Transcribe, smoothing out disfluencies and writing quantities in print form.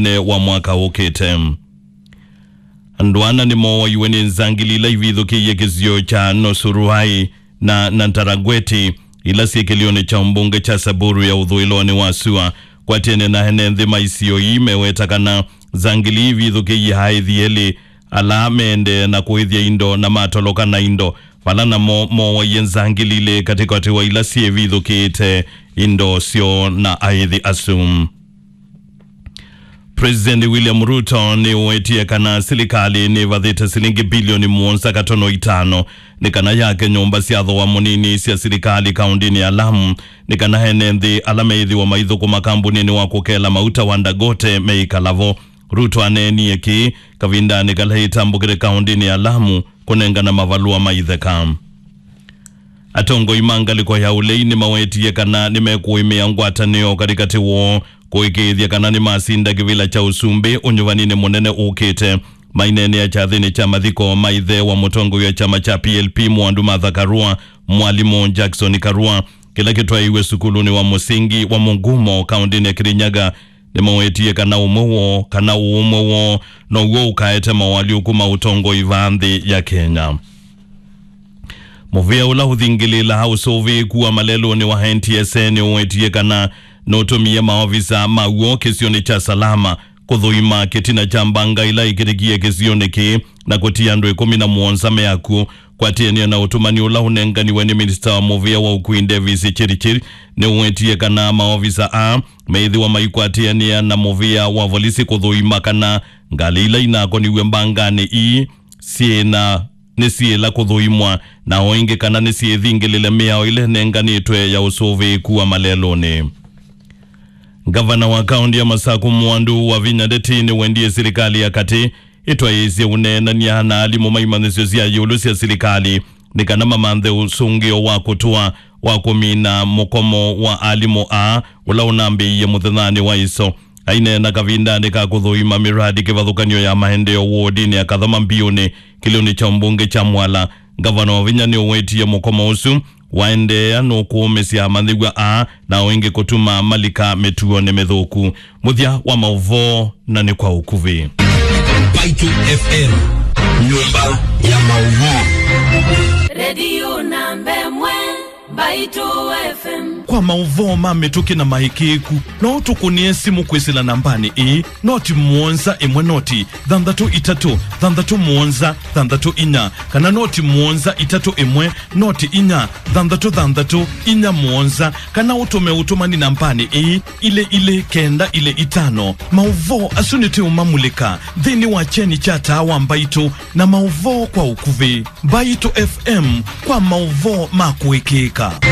munene wa mwaka ukite. Ndwana ni mowa yuweni nzangilila ividhukiye kizio cha Nosuruhai na Nantaragweti ila siekelione cha mbunge cha Saburu ya udhuiloni wa Sua kwa tene na henenthi maisio imewetakana zangili ividhukiye haidhieli ala mende na kuhithia indo na matoloka na indo falana mowa yenzangilile katika tiwa ila siye vidhukite indo sio na aidhi asum. President William Ruto ni uwetie kana silikali ni vadhita silingi bilioni 1.5 ni kana yake nyumba siadho wa munini siya silikali kaundini ya Lamu ni kana henenthi alameithi wa maithu kumakambuni ni wakukela mauta wandagote meikalavo. Ruto aneni eki kavinda ni kalahitambukire kaundini ya Lamu kunengana mavalua maitheka. Atongo imanga liko ya uleini mawetie kana nimekuimea ngwatanio katika tiwo kuikithia kana ni masinda kivila cha Usumbi unyuvanini munene ukite mainene ya chathini cha mathiko maithe wa mutongo ya chama cha PLP Mwandu Martha Karua Mwalimu Jackson Karua kila kitwa iwe sukuluni wa musingi wa Mungumo kaundini ya Kirinyaga ni mawetie kana umuwo no uwo ukaete mawali ukuma utongo ivanthi ya Kenya. Movia ula huthingilila hausovi kuwa malelo ni wa NTSA ni uwetie kana notumia maofisa mauo kisione cha salama kuthuima kitina cha mbanga ila ikirikie kisione ki na kutia ndwe 17 meaku kwa tienio na utumani ula hunenganiwe ni Minister wa Movia wa Queen Davis Chirichiri ni uwetie kana maofisa a meithi wa maikwatiania na Movia wa volisi kuthuima kana ngalila inako niwe mbanga ni siena nisiela kuthuimwa na oinge kana nisiethingilile mea ile nenganitwe ya usovi kuwa maleloni. Gavana wa kaunti ya Masaku Mwandu wa Vinyadeti ni wendie serikali ya kati itwa yezi unena nyana alimu maimanisyo ya yulusi ya serikali ni kana mamanthe usungio wa kutua wa kumina mukomo wa alimu a ula unambi ya muthenani wa iso aine na kavinda ni kakuthuima miradi kivathukanio ya mahendeo wodini ya kathama mbiuni kilioni cha mbunge cha Mwala. Gavana wa Vinya ni uweti ya mukomo usu waendea no kuumesia manthigwa a na wengi kutuma malika metuone methuku muthia wa mauvo na ni kwa ukuvi. Baitu FM nyumba ya mauvo Radio Nambemwe Baitu FM kwa mauvo mametuki na mahikiku no tukunie simu kwisila nambani noti muonza imwe noti thandatu itatu thandatu muonza thandatu inya kana noti muonza itatu imwe noti inya thandatu inya muonza kana utume utumani nambani ile kenda ile itano. Mauvo asunite umamulika dhini wacheni chata wa Mbaitu na mauvo kwa ukuvi. Baitu FM kwa mauvo makuikika.